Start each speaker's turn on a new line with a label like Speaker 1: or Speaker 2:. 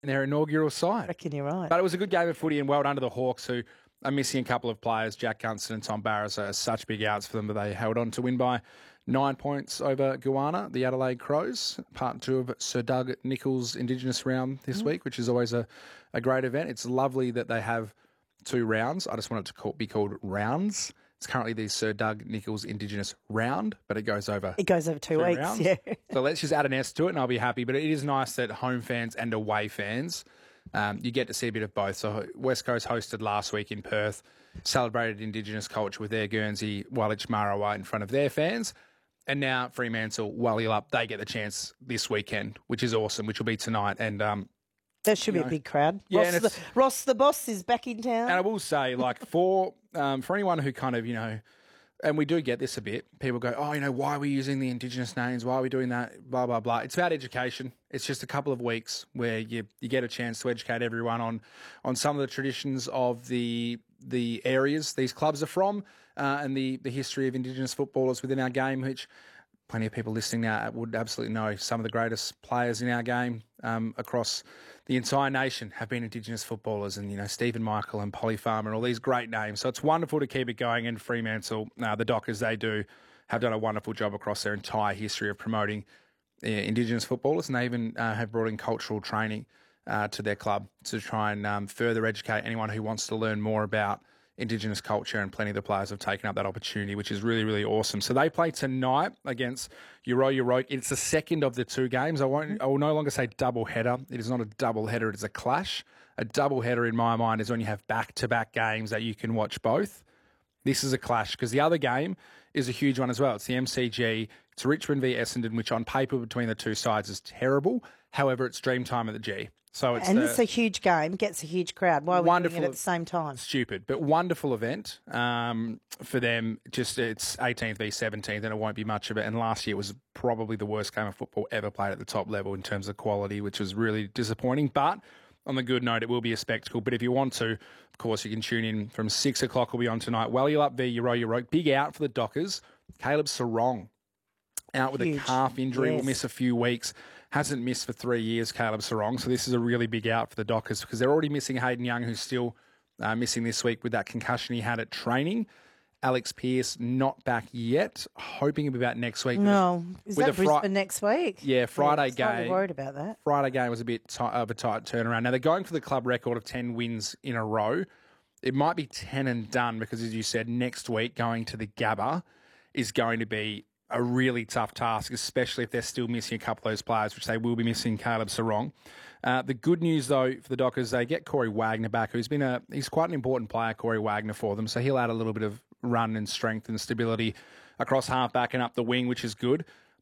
Speaker 1: in their inaugural side.
Speaker 2: I reckon you're right.
Speaker 1: But it was a good game of footy, and well done to the Hawks, who are missing a couple of players. Jack Gunston and Tom Barras are such big outs for them, but they held on to win by 9 points over Goanna, the Adelaide Crows. Part 2 of Sir Doug Nicholls' Indigenous round this week, which is always a great event. It's lovely that they have 2 rounds. I just want it to be called rounds. It's currently the Sir Doug Nicholls Indigenous round, but it goes over
Speaker 2: 2 weeks,
Speaker 1: rounds.
Speaker 2: yeah.
Speaker 1: So let's just add an S to it and I'll be happy. But it is nice that home fans and away fans, you get to see a bit of both. So West Coast hosted last week in Perth, celebrated Indigenous culture with their Guernsey Walich Marawa in front of their fans. And now Fremantle, Wallyup, they get the chance this weekend, which is awesome, which will be tonight. And
Speaker 2: that should be a big crowd.
Speaker 1: Yeah,
Speaker 2: Ross the boss is back in town.
Speaker 1: And I will say, like, for anyone who kind of, and we do get this a bit, people go, oh, why are we using the Indigenous names? Why are we doing that? Blah, blah, blah. It's about education. It's just a couple of weeks where you get a chance to educate everyone on some of the traditions of the areas these clubs are from and the history of Indigenous footballers within our game, which plenty of people listening now would absolutely know. Some of the greatest players in our game across the entire nation have been Indigenous footballers, and Stephen Michael and Polly Farmer and all these great names. So it's wonderful to keep it going. And Fremantle, the Dockers, they do have done a wonderful job across their entire history of promoting Indigenous footballers, and they even have brought in cultural training to their club to try and further educate anyone who wants to learn more about Indigenous culture, and plenty of the players have taken up that opportunity, which is really, really awesome. So they play tonight against Euroke. It's the second of the 2 games. I will no longer say double header. It is not a double header. It is a clash. A double header in my mind is when you have back-to-back games that you can watch both. This is a clash because the other game is a huge one as well. It's the MCG. It's Richmond v Essendon, which on paper between the 2 sides is terrible. However, it's dream time at the G. So
Speaker 2: it's a huge game, gets a huge crowd. Why are we doing it at the same time?
Speaker 1: Stupid, but wonderful event for them. Just it's 18th v 17th, and it won't be much of it. And last year was probably the worst game of football ever played at the top level in terms of quality, which was really disappointing. But on the good note, it will be a spectacle. But if you want to, of course, you can tune in from 6 o'clock. Will be on tonight. Wallyup v Euroke. Big out for the Dockers. Caleb Sarong out with a calf injury. Will miss a few weeks. Hasn't missed for 3 years, Caleb Sarong. So this is a really big out for the Dockers because they're already missing Hayden Young, who's still missing this week with that concussion he had at training. Alex Pearce not back yet. Hoping he'll be back next week.
Speaker 2: No. Is that Brisbane next week?
Speaker 1: Yeah, Friday game.
Speaker 2: I'm worried about that.
Speaker 1: Friday game was a bit of a tight turnaround. Now, they're going for the club record of 10 wins in a row. It might be 10 and done because, as you said, next week going to the Gabba is going to be a really tough task, especially if they're still missing a couple of those players, which they will be missing Caleb Sarong. The good news, though, for the Dockers, they get Corey Wagner back, he's quite an important player, Corey Wagner, for them. So he'll add a little bit of run and strength and stability across halfback and up the wing, which is good.